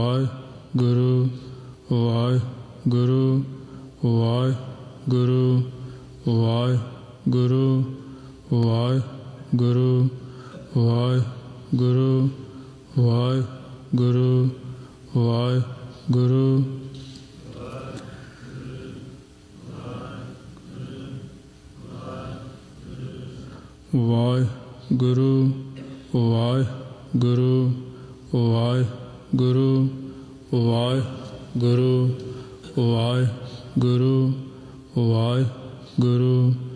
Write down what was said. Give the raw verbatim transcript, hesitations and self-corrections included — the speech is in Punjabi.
ਵਾਹਿਗੁਰੂ ਵਾਹਿਗੁਰੂ ਵਾਹਿਗੁਰੂ ਵਾਹਿਗੁਰੂ ਵਾਹਿਗੁਰੂ ਵਾਹਿਗੁਰੂ ਵਾਹਿਗੁਰੂ ਵਾਹਿਗੁਰੂ ਵਾਹਿਗੁਰੂ ਵਾਹਿਗੁਰੂ ਵਾਹਿਗੁਰੂ ਵਾਹਿਗੁਰੂ ਵਾਹਿਗੁਰੂ ਵਾਹਿਗੁਰੂ